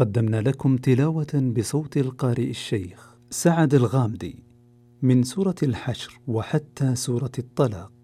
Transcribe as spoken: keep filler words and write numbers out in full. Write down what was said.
قدمنا لكم تلاوة بصوت القارئ الشيخ سعد الغامدي من سورة الحشر وحتى سورة الطلاق.